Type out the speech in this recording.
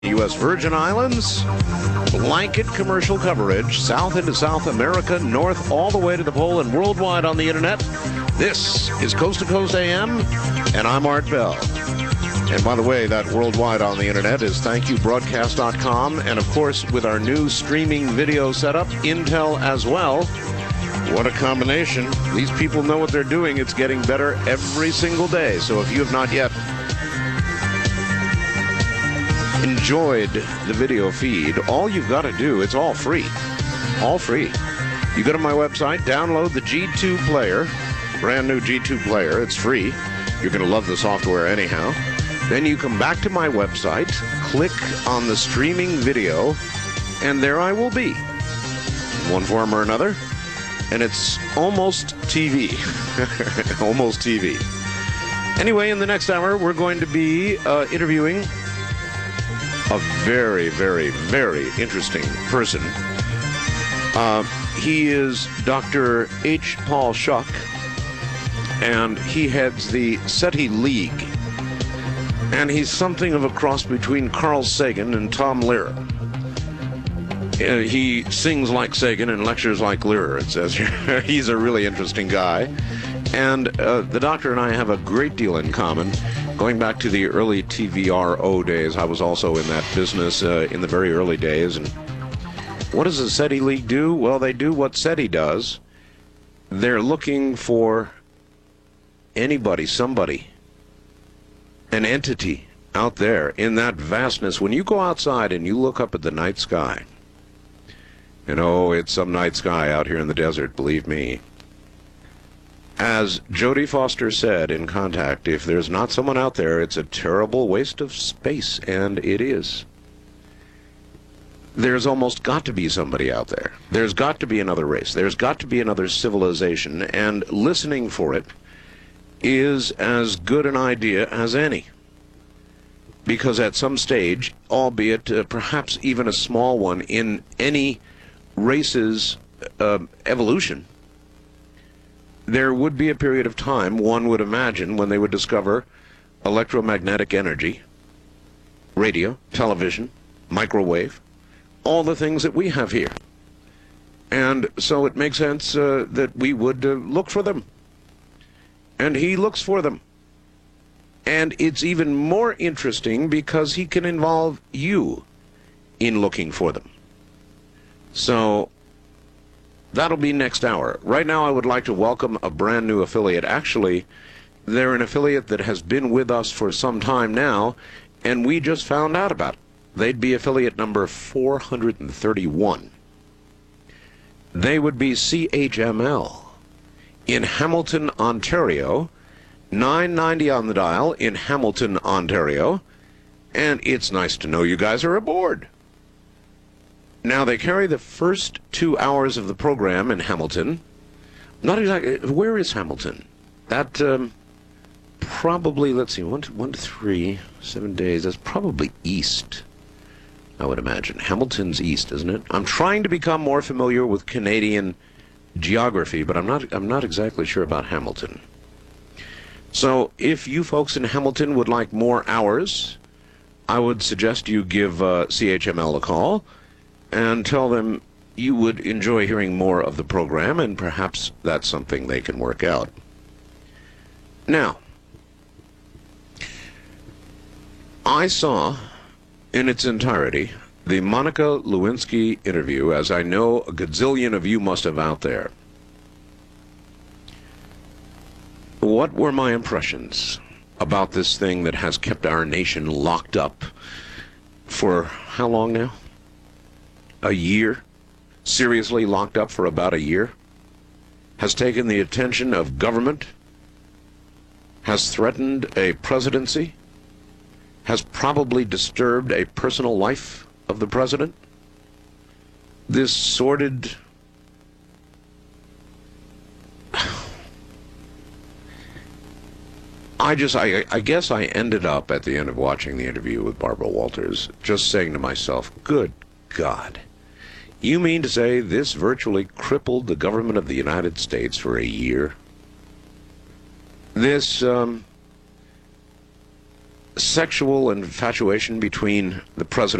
U.S. Virgin Islands, blanket commercial coverage, south into South America, north all the way to the pole, and worldwide on the internet. This is Coast to Coast AM, and I'm Art Bell. And by the way, that worldwide on the internet is thankyouBroadcast.com, and of course, with our new streaming video setup, Intel as well. What a combination. These people know what they're doing. It's getting better every single day. So if you have not yet enjoyed the video feed, all you've got to do, it's all free. All free. You go to my website, download the G2 player, brand new G2 player. It's free. You're going to love the software anyhow. Then you come back to my website, click on the streaming video, and there I will be, in one form or another. And it's almost TV. Almost TV. Anyway, in the next hour, we're going to be interviewing a very, very, very interesting person. He is Dr. H. Paul Schuck, and he heads the SETI League. And he's something of a cross between Carl Sagan and Tom Lehrer. He sings like Sagan and lectures like Lehrer, it says here. He's a really interesting guy. And the doctor and I have a great deal in common. Going back to the early TVRO days, I was also in that business in the very early days. And what does the SETI League do? Well, they do what SETI does. They're looking for anybody, somebody, an entity out there in that vastness. When you go outside and you look up at the night sky, and oh, it's some night sky out here in the desert, believe me. As Jodie Foster said in Contact, if there's not someone out there, it's a terrible waste of space, and it is. There's almost got to be somebody out there. There's got to be another race. There's got to be another civilization, and listening for it is as good an idea as any. Because at some stage, albeit perhaps even a small one in any race's evolution, there would be a period of time, one would imagine, when they would discover electromagnetic energy, radio, television, microwave, all the things that we have here. And so it makes sense that we would look for them. And he looks for them. And it's even more interesting because he can involve you in looking for them. So that'll be next hour. Right now, I would like to welcome a brand new affiliate. Actually, they're an affiliate that has been with us for some time now, and we just found out about it. They'd be affiliate number 431. They would be CHML in Hamilton, Ontario, 990 on the dial in Hamilton, Ontario, and it's nice to know you guys are aboard. Now, they carry the first 2 hours of the program in Hamilton. Not exactly. Where is Hamilton? That probably, let's see, 1 to 3, 7 days. That's probably east, I would imagine. Hamilton's east, isn't it? I'm trying to become more familiar with Canadian geography, but I'm not exactly sure about Hamilton. So, if you folks in Hamilton would like more hours, I would suggest you give CHML a call and tell them you would enjoy hearing more of the program, and perhaps that's something they can work out. Now, I saw in its entirety the Monica Lewinsky interview, as I know a gazillion of you must have out there. What were my impressions about this thing that has kept our nation locked up for how long now? A year? Seriously locked up for about a year? Has taken the attention of government? Has threatened a presidency? Has probably disturbed a personal life of the president? This sordid... I guess I ended up at the end of watching the interview with Barbara Walters just saying to myself, good God, you mean to say this virtually crippled the government of the United States for a year? This sexual infatuation between the president